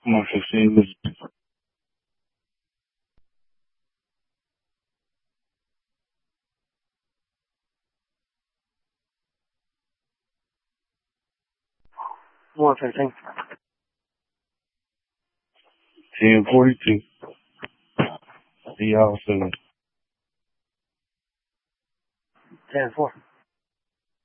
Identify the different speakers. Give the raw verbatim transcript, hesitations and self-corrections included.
Speaker 1: one fifteen is one fifteen. ten forty-two. The Austin. ten four.